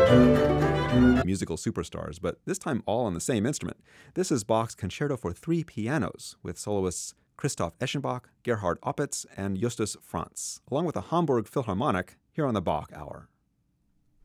Musical superstars, but this time all on the same instrument. This is Bach's Concerto for Three Pianos, with soloists Christoph Eschenbach, Gerhard Opitz, and Justus Franz, along with the Hamburg Philharmonic here on the Bach Hour.